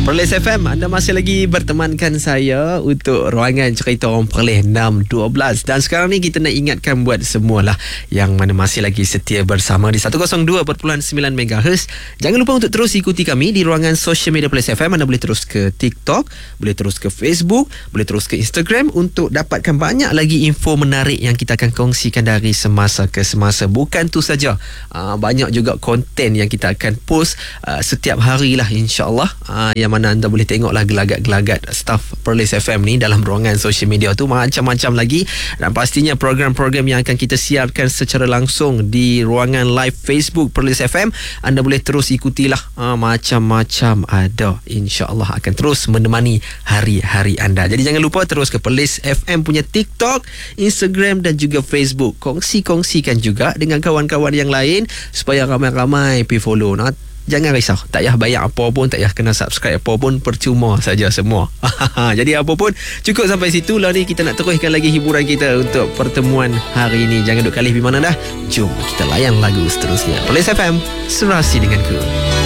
Perlis FM, anda masih lagi bertemankan saya untuk ruangan cerita orang Perlis 6.12. Dan sekarang ni kita nak ingatkan buat semualah yang mana masih lagi setia bersama di 102.9 MHz. Jangan lupa untuk terus ikuti kami di ruangan social media Perlis FM. Anda boleh terus ke TikTok, boleh terus ke Facebook, boleh terus ke Instagram untuk dapatkan banyak lagi info menarik yang kita akan kongsikan dari semasa ke semasa. Bukan tu saja, banyak juga konten yang kita akan post setiap hari lah, insyaAllah, yang mana anda boleh tengoklah gelagat-gelagat staff Perlis FM ni dalam ruangan social media tu, macam-macam lagi. Dan pastinya program-program yang akan kita siarkan secara langsung di ruangan live Facebook Perlis FM, anda boleh terus ikutilah, macam-macam ada, insyaAllah akan terus menemani hari-hari anda. Jadi jangan lupa terus ke Perlis FM punya TikTok, Instagram dan juga Facebook. Kongsikan juga dengan kawan-kawan yang lain supaya ramai-ramai pergi follow. Jangan risau, tak payah bayar apa pun, tak payah kena subscribe apa pun, percuma saja semua. Jadi apa pun, cukup sampai situ lah ni. Kita nak teruskan lagi hiburan kita untuk pertemuan hari ini. Jangan duk kalih pergi mana dah. Jom kita layan lagu seterusnya. Perlis FM, serasi denganku.